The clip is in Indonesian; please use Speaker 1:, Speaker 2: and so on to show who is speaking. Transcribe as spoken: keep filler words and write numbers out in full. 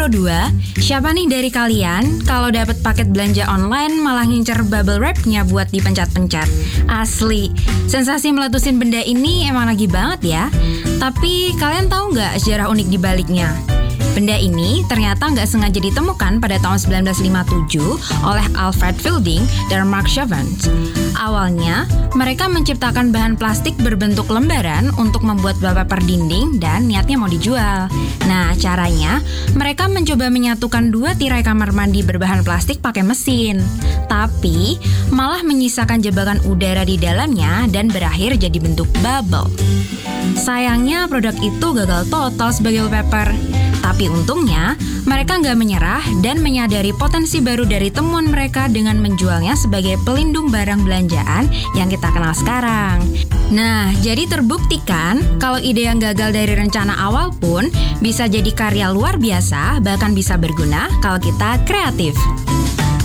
Speaker 1: Pro dua, siapa nih dari kalian kalau dapat paket belanja online malah ngincer bubble wrap-nya buat dipencet-pencet? Asli, sensasi meletusin benda ini emang lagi banget ya. Tapi kalian tahu nggak sejarah unik di baliknya? Benda ini ternyata nggak sengaja ditemukan pada tahun sembilan belas lima puluh tujuh oleh Alfred Fielding dan Mark Chauvel. Awalnya, mereka menciptakan bahan plastik berbentuk lembaran untuk membuat wallpaper dinding dan niatnya mau dijual. Nah, caranya, mereka mencoba menyatukan dua tirai kamar mandi berbahan plastik pakai mesin. Tapi, malah menyisakan jebakan udara di dalamnya dan berakhir jadi bentuk bubble. Sayangnya, produk itu gagal total sebagai wallpaper. Tapi untungnya, mereka nggak menyerah dan menyadari potensi baru dari temuan mereka dengan menjualnya sebagai pelindung barang belanjaan yang kita kenal sekarang. Nah, jadi terbuktikan kalau ide yang gagal dari rencana awal pun bisa jadi karya luar biasa, bahkan bisa berguna kalau kita kreatif.